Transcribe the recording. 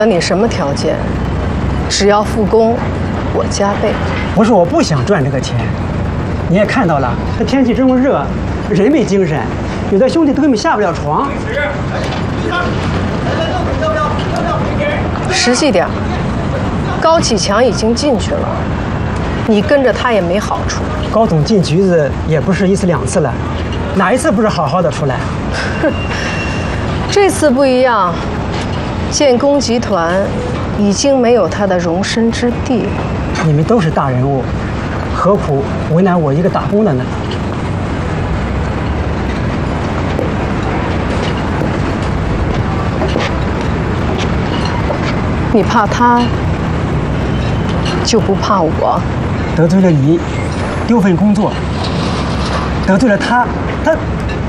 你什么条件？只要复工，我加倍。 不是我不想赚这个钱，你也看到了，这天气这么热，人没精神，有的兄弟都根本下不了床。 实际点，高启强已经进去了，你跟着他也没好处。 高总进局子也不是一次两次了，哪一次不是好好的出来？ 这次不一样，建工集团已经没有他的容身之地。 你们都是大人物，何苦为难我一个打工的呢？ 你怕他，就不怕我？ 得罪了你，丢份工作；得罪了他，